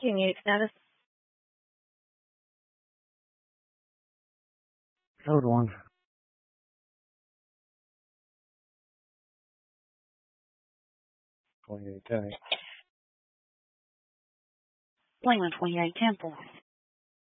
Unit status. Code 1. $28.10. Lehman 28 Temple.